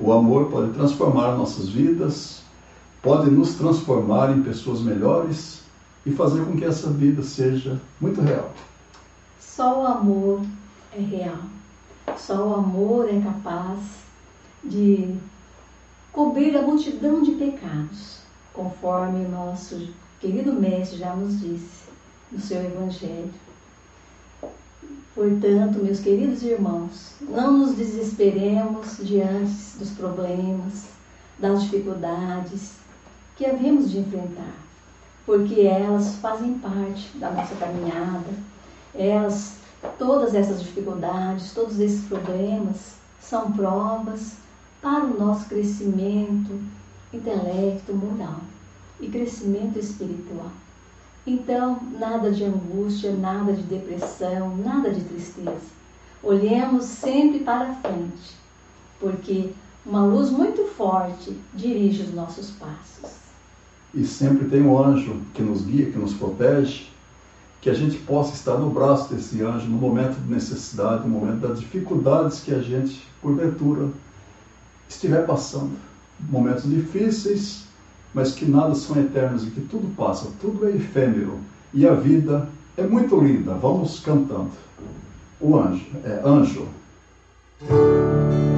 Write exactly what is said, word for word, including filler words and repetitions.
O amor pode transformar nossas vidas, pode nos transformar em pessoas melhores e fazer com que essa vida seja muito real. Só o amor é real. Só o amor é capaz de cobrir a multidão de pecados, conforme o nosso querido Mestre já nos disse no seu Evangelho. Portanto, meus queridos irmãos, não nos desesperemos diante dos problemas, das dificuldades que havemos de enfrentar, porque elas fazem parte da nossa caminhada. Elas, todas essas dificuldades, todos esses problemas são provas para o nosso crescimento intelecto, moral e crescimento espiritual. Então, nada de angústia, nada de depressão, nada de tristeza. Olhemos sempre para a frente, porque uma luz muito forte dirige os nossos passos. E sempre tem um anjo que nos guia, que nos protege, que a gente possa estar no braço desse anjo no momento de necessidade, no momento das dificuldades que a gente, porventura, estiver passando. Momentos difíceis, mas que nada são eternos e que tudo passa, tudo é efêmero. E a vida é muito linda. Vamos cantando. O anjo, é anjo.